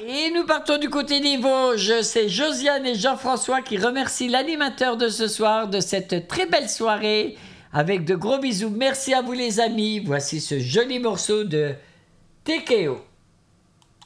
Et nous partons du côté des Vosges. C'est Josiane et Jean-François qui remercient l'animateur de ce soir de cette très belle soirée. Avec de gros bisous. Merci à vous les amis. Voici ce joli morceau de TKO.